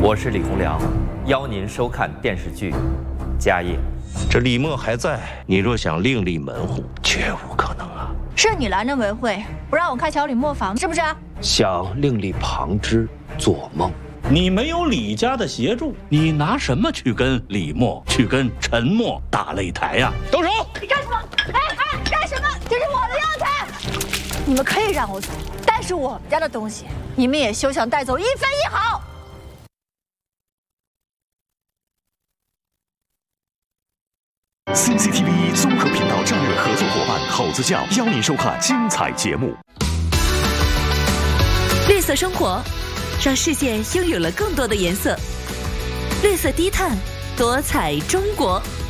我是李洪良，邀您收看电视剧《家业》。 这李默还在，你若想另立门户，绝无可能啊！ 是你拦着韦慧，不让我开小李磨坊，是不是？ 想另立旁支，做梦！ 你没有李家的协助，你拿什么去跟李默、去跟陈默打擂台呀？ 动手！ 你干什么？干什么？这是我的药材，你们可以让我走，但是我们家的东西，你们也休想带走一分一毫。 CCTV 综合频道战略合作伙伴好子酱邀您收看精彩节目。 绿色生活，让世界拥有了更多的颜色。绿色低碳，多彩中国。